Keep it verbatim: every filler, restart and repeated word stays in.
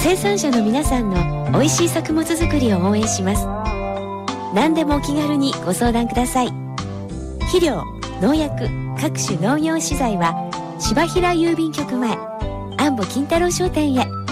生産者の皆さんの美味しい作物作りを応援します。何でもお気軽にご相談ください。肥料、農薬、各種農業資材は柴平郵便局前安保金太郎商店へ。